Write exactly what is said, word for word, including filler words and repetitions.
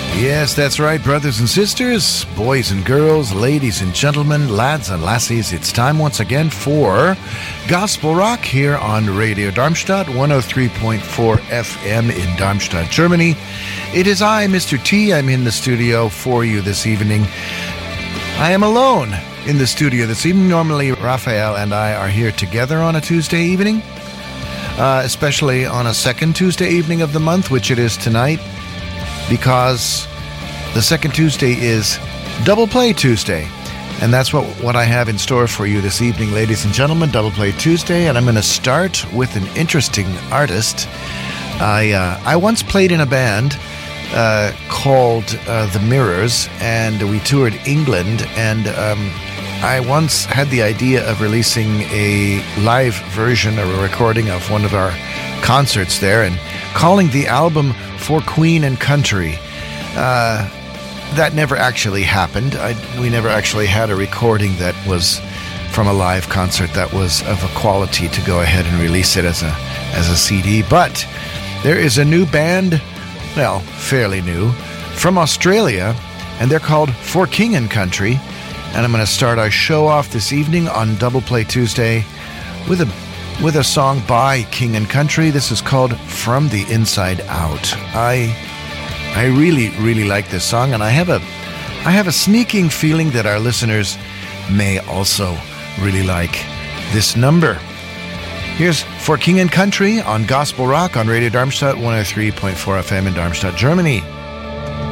Yes, that's right, brothers and sisters, boys and girls, ladies and gentlemen, lads and lassies. It's time once again for Gospel Rock here on Radio Darmstadt, one oh three point four F M in Darmstadt, Germany. It is I, Mister T. I'm in the studio for you this evening. I am alone in the studio this evening. Normally, Raphael and I are here together on a Tuesday evening, uh, especially on a second Tuesday evening of the month, which it is tonight, because the second Tuesday is Double Play Tuesday. And that's what, what I have in store for you this evening, ladies and gentlemen, Double Play Tuesday. And I'm going to start with an interesting artist. I uh, I once played in a band uh, called uh, The Mirrors, and we toured England. And um, I once had the idea of releasing a live version or a recording of one of our concerts there and calling the album For Queen and Country. Uh, that never actually happened. I, we never actually had a recording that was from a live concert that was of a quality to go ahead and release it as a as a C D. But there is a new band, well, fairly new, from Australia, and they're called For King and Country. And I'm going to start our show off this evening on Double Play Tuesday with a with a song by King and Country. This is called From the Inside Out. I I really, really like this song, and I have a I have a sneaking feeling that our listeners may also really like this number. Here's For King and Country on Gospel Rock on Radio Darmstadt, one oh three point four F M in Darmstadt, Germany.